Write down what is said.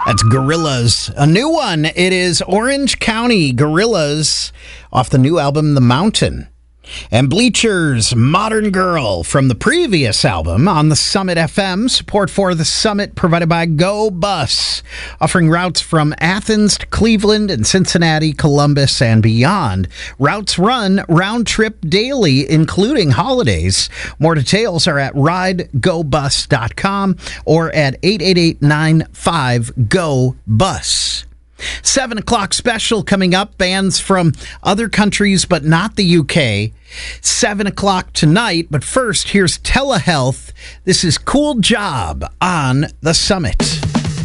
That's Gorillaz. A new one. It is Orange County Gorillaz off the new album, The Mountain. And Bleachers, Modern Girl from the previous album on the Summit FM. Support for the Summit provided by Go Bus, offering routes from Athens to Cleveland and Cincinnati, Columbus, and beyond. Routes run round trip daily, including holidays. More details are at ridegobus.com or at 888-95-GO-BUS. 7 o'clock special coming up. Bands from other countries, but not the UK. 7 o'clock tonight. But first, here's Telehealth. This is Cool Job on the Summit.